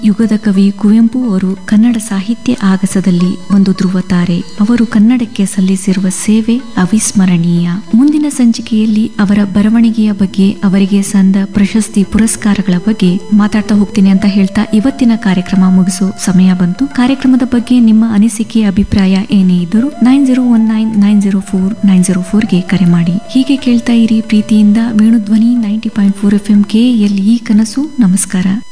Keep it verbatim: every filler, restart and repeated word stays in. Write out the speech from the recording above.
ಯುಗದ ಕವಿ ಕುವೆಂಪು ಅವರು ಕನ್ನಡ ಸಾಹಿತ್ಯ ಆಗಸದಲ್ಲಿ ಒಂದು ಧ್ರುವ ತಾರೆ. ಅವರು ಕನ್ನಡಕ್ಕೆ ಸಲ್ಲಿಸಿರುವ ಸೇವೆ ಅವಿಸ್ಮರಣೀಯ. ಮುಂದಿನ ಸಂಚಿಕೆಯಲ್ಲಿ ಅವರ ಬರವಣಿಗೆಯ ಬಗ್ಗೆ, ಅವರಿಗೆ ಸಂದ ಪ್ರಶಸ್ತಿ ಪುರಸ್ಕಾರಗಳ ಬಗ್ಗೆ ಮಾತಾಡ್ತಾ ಹೋಗ್ತೀನಿ ಅಂತ ಹೇಳ್ತಾ ಇವತ್ತಿನ ಕಾರ್ಯಕ್ರಮ ಮುಗಿಸೋ ಸಮಯ ಬಂತು. ಕಾರ್ಯಕ್ರಮದ ಬಗ್ಗೆ ನಿಮ್ಮ ಅನಿಸಿಕೆ, ಅಭಿಪ್ರಾಯ ಏನೇ ಇದ್ದರೂ nine zero one nine nine zero four nine zero four ಗೆ ಕರೆ ಮಾಡಿ. ಹೀಗೆ ಕೇಳ್ತಾ ಇರಿ ಪ್ರೀತಿಯಿಂದ Venudhwani ninety point four F M K L E ಕನಸು. ನಮಸ್ಕಾರ.